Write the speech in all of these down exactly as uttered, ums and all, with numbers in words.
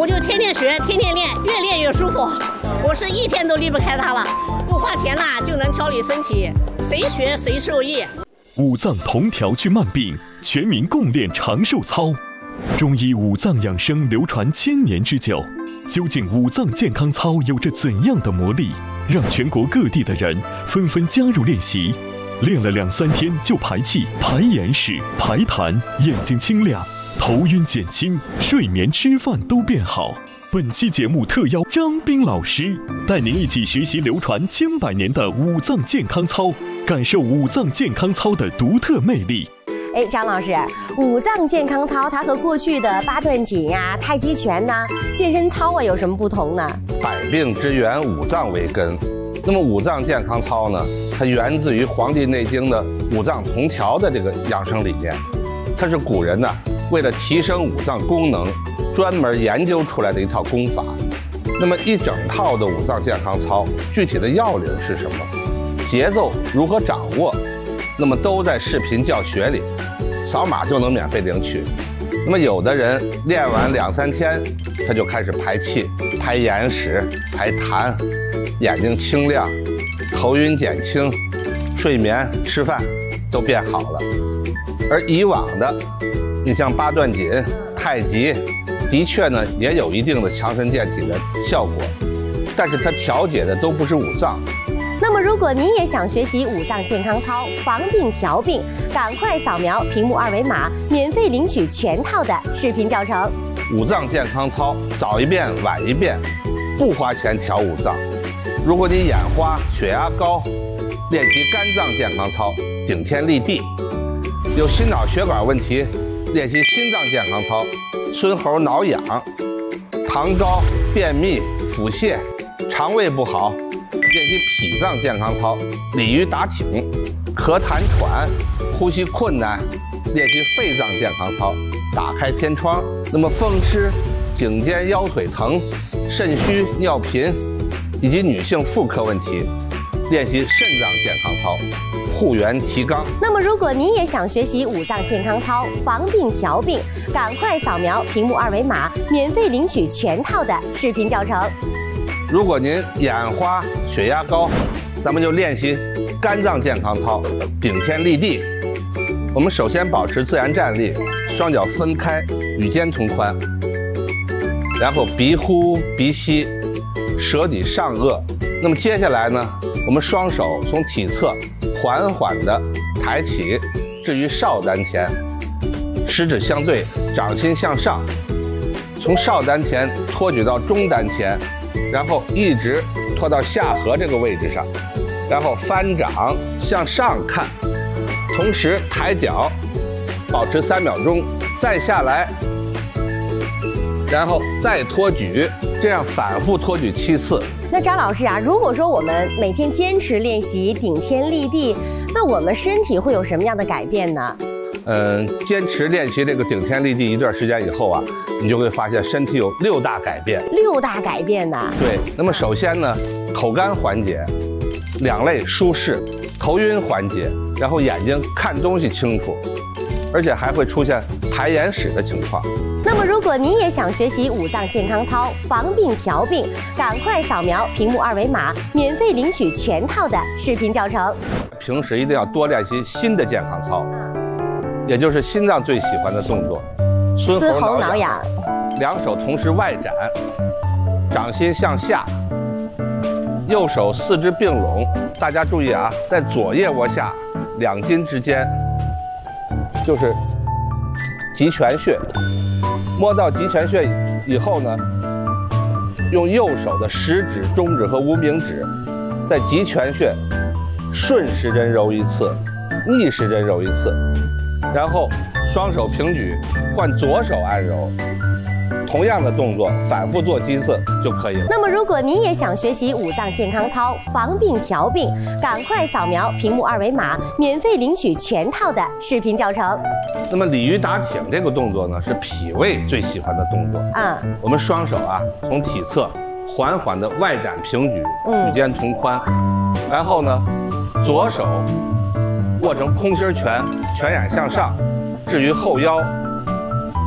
我就天天学，天天练，越练越舒服。我是一天都离不开它了，不花钱啦就能调理身体，谁学谁受益。 五脏同调去慢病，全民共练长寿操。中医五脏养生流传千年之久，究竟五脏健康操有着怎样的魔力，让全国各地的人纷纷加入练习？练了两三天就排气、排眼屎、排痰，眼睛清亮，头晕减轻，睡眠吃饭都变好。本期节目特邀张斌老师，带您一起学习流传千百年的五脏健康操，感受五脏健康操的独特魅力。 哎，张老师，五脏健康操它和过去的八段锦呀、太极拳呐、健身操啊有什么不同呢？ 百病之源，五脏为根。那么五脏健康操呢，它源自于《黄帝内经》的五脏同调的这个养生理念，它是古人呢为了提升五脏功能，专门研究出来的一套功法。那么一整套的五脏健康操，具体的要领是什么？节奏如何掌握？那么都在视频教学里，扫码就能免费领取。那么有的人练完两三天，他就开始排气、排眼屎、排痰，眼睛清亮，头晕减轻，睡眠、吃饭都变好了。而以往的，你像八段锦、太极，的确呢也有一定的强身健体的效果，但是它调节的都不是五脏。 那么，如果您也想学习五脏健康操，防病调病，赶快扫描屏幕二维码，免费领取全套的视频教程。 五脏健康操，早一遍晚一遍，不花钱调五脏。如果你眼花、血压高，练习肝脏健康操，顶天立地；有心脑血管问题，练习心脏健康操，孙猴挠痒；糖高、便秘、腹泻，肠胃不好，练习脾脏健康操，鲤鱼打挺；咳痰喘，呼吸困难，练习肺脏健康操，打开天窗。那么风湿、颈肩腰腿疼、肾虚尿频以及女性妇科问题，练习肾脏健康操，护元提肛。 那么如果您也想学习五脏健康操，防病调病，赶快扫描屏幕二维码，免费领取全套的视频教程。 如果您眼花、血压高，咱们就练习肝脏健康操，顶天立地。我们首先保持自然站立，双脚分开，与肩同宽，然后鼻呼鼻吸，舌抵上颚。那么接下来呢，我们双手从体侧缓缓地抬起，置于少丹田，食指相对，掌心向上，从少丹田托举到中丹田，然后一直拖到下颌这个位置上，然后翻掌向上看，同时抬脚，保持三秒钟，再下来，然后再托举，这样反复托举七次。 那张老师啊，如果说我们每天坚持练习顶天立地，那我们身体会有什么样的改变呢？ 嗯，坚持练习这个顶天立地一段时间以后啊，你就会发现身体有六大改变。 六大改变呐？ 对。那么首先呢，口干缓解，两肋舒适，头晕缓解，然后眼睛看东西清楚，而且还会出现排眼屎的情况。 那么如果您也想学习五脏健康操，防病调病，赶快扫描屏幕二维码，免费领取全套的视频教程。 平时一定要多练习心的健康操，也就是心脏最喜欢的动作， 孙猴挠痒。 两手同时外展，掌心向下，右手四肢并拢。大家注意啊，在左腋窝下两筋之间就是极泉穴，摸到极泉穴以后呢，用右手的食指、中指和无名指在极泉穴顺时针揉一次，逆时针揉一次，然后双手平举，换左手按揉，同样的动作反复做几次就可以了。 那么如果您也想学习五脏健康操，防病调病，赶快扫描屏幕二维码，免费领取全套的视频教程。 那么鲤鱼打挺这个动作呢，是脾胃最喜欢的动作。 嗯， 我们双手啊从体侧缓缓的外展平举，与肩同宽，然后呢左手握成空心拳，拳眼向上，置于后腰，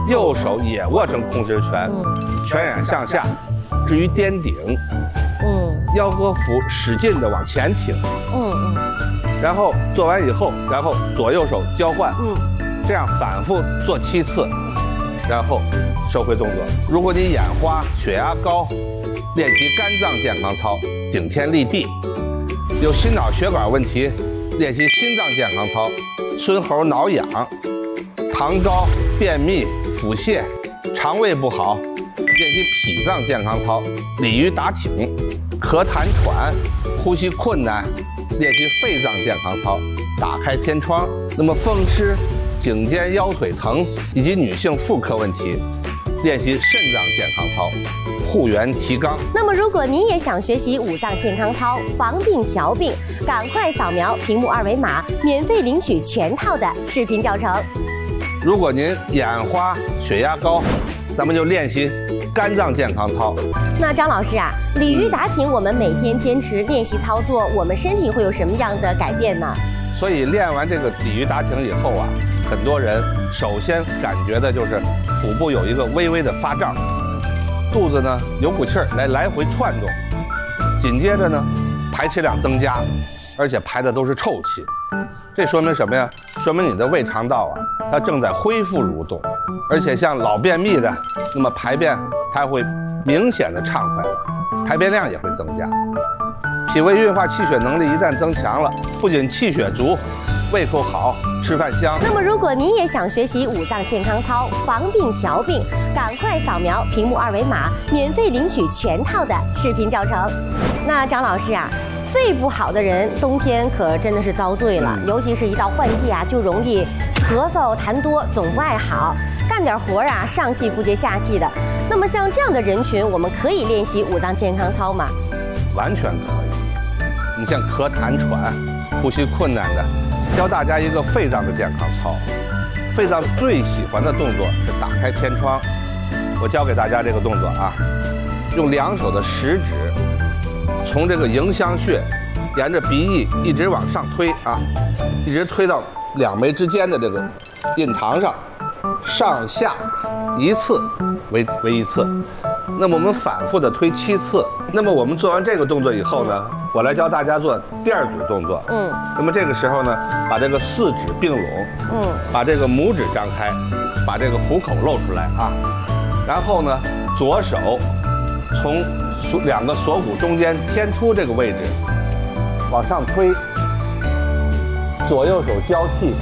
右手也握成控制拳，拳眼向下，置于颠顶， 嗯， 腰和腹使劲的往前挺， 嗯嗯， 然后做完以后，然后左右手交换， 嗯， 这样反复做七次，然后收回动作。如果你眼花、血压高，练习肝脏健康操，顶天立地；有心脑血管问题，练习心脏健康操，孙猴挠痒；糖高、便秘、腹泻、肠胃不好，练习脾脏健康操，鲤鱼打挺；咳痰喘、呼吸困难，练习肺脏健康操，打开天窗。那么风湿、颈肩腰腿疼以及女性妇科问题，练习肾脏健康操，护元提肛。 那么如果您也想学习五脏健康操，防病调病，赶快扫描屏幕二维码，免费领取全套的视频教程。 如果您眼花、血压高，咱们就练习肝脏健康操。 那张老师啊，鲤鱼打挺，我们每天坚持练习操作，我们身体会有什么样的改变呢？ 所以练完这个鲤鱼打挺以后啊，很多人首先感觉的就是腹部有一个微微的发胀，肚子呢有股气儿来来回窜动，紧接着呢排气量增加，而且排的都是臭气。这说明什么呀？说明你的胃肠道啊，它正在恢复蠕动，而且像老便秘的，那么排便它会明显的畅快了，排便量也会增加。脾胃运化气血能力一旦增强了，不仅气血足，胃口好，吃饭香。 那么如果您也想学习五脏健康操，防病调病，赶快扫描屏幕二维码，免费领取全套的视频教程。那张老师啊，肺不好的人冬天可真的是遭罪了，尤其是一到换季啊，就容易咳嗽痰多，总不爱好，干点活啊上气不接下气的。那么像这样的人群，我们可以练习五脏健康操吗？ 完全可以。你像咳痰喘、呼吸困难的，教大家一个肺脏的健康操。肺脏最喜欢的动作是打开天窗。我教给大家这个动作啊，用两手的食指从这个迎香穴沿着鼻翼一直往上推啊，一直推到两眉之间的这个印堂上，上下一次为为一次。那么我们反复的推七次。那么我们做完这个动作以后呢，我来教大家做第二组动作。嗯。那么这个时候呢，把这个四指并拢，嗯，把这个拇指张开，把这个虎口露出来啊。然后呢，左手从锁两个锁骨中间天突这个位置往上推，左右手交替。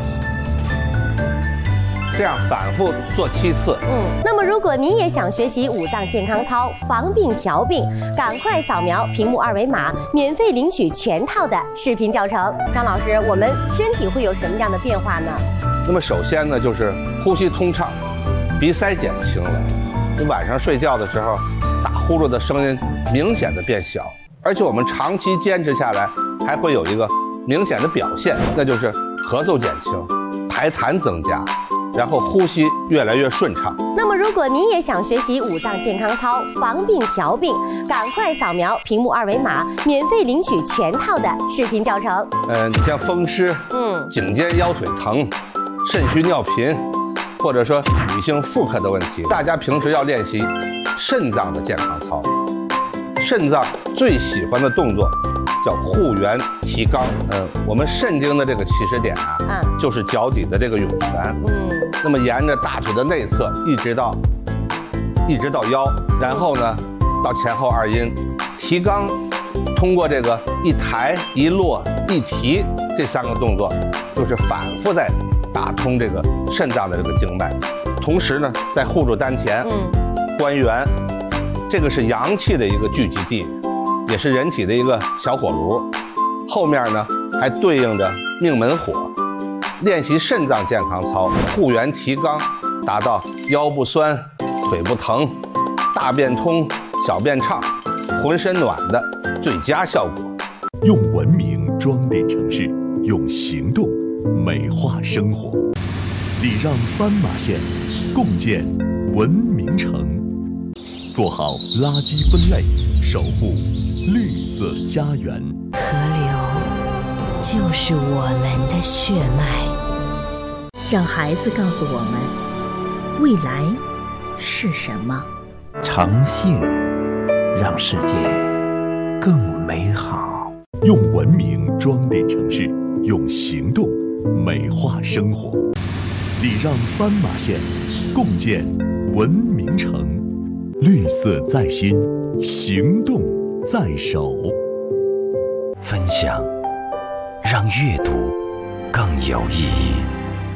这样反复做七次。 嗯，那么如果您也想学习五脏健康操，防病调病，赶快扫描屏幕二维码，免费领取全套的视频教程。张老师，我们身体会有什么样的变化呢？ 那么首先呢，就是呼吸通畅，鼻塞减轻了。你晚上睡觉的时候，打呼噜的声音明显的变小，而且我们长期坚持下来，还会有一个明显的表现，那就是咳嗽减轻，排痰增加。然后呼吸越来越顺畅。 那么如果您也想学习五脏健康操，防病调病，赶快扫描屏幕二维码，免费领取全套的视频教程。 呃，你像风湿，嗯，颈肩腰腿疼，肾虚尿频，或者说女性妇科的问题，大家平时要练习肾脏的健康操。肾脏最喜欢的动作叫护元提肛。嗯，我们肾经的这个起始点啊，嗯，就是脚底的这个涌泉。嗯，那么沿着大腿的内侧一直到一直到腰，然后呢到前后二阴。提肛通过这个一抬一落一提这三个动作，就是反复在打通这个肾脏的这个经脉，同时呢在护住丹田，嗯，关元，这个是阳气的一个聚集地，也是人体的一个小火炉，后面呢还对应着命门火。练习肾脏健康操，护元提肛，达到腰不酸、腿不疼、大便通、小便畅、浑身暖的最佳效果。 用文明装点城市，用行动美化生活。礼让斑马线，共建文明城。做好垃圾分类，守护绿色家园。 河流就是我们的血脉，让孩子告诉我们， 未来是什么？ 诚信让世界更美好。 用文明装点城市，用行动美化生活。礼让斑马线，共建文明城。绿色在心，行动在手。 分享，让阅读更有意义。